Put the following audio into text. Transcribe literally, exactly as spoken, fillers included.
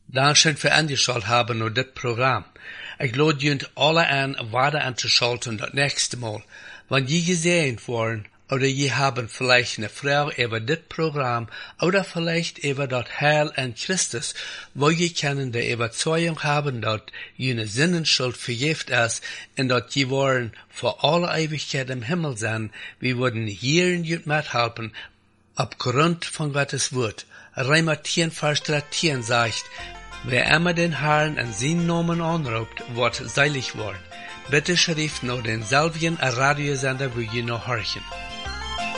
Dankeschön für angeschaut haben und dit Programm. Ich lade junt alle an, weiter anzuschalten das nächste Mal. Wenn je gesehen worden, oder je haben vielleicht eine Frau über dit Programm, oder vielleicht über das Heil an Christus, wo je können der Überzeugung haben, dass jene Sinnenschuld vergift ist, und dass je wollen vor alle Ewigkeit im Himmel sein, wir würden hier in jut mithelfen, aufgrund von Gottes Wort. Römer zehn, Vers dreizehn sagt, wer immer den Herrn in seinen Namen anruft, wird seilig worden. Bitte schrift noch denselben Radiosender, wo ihr noch horchen.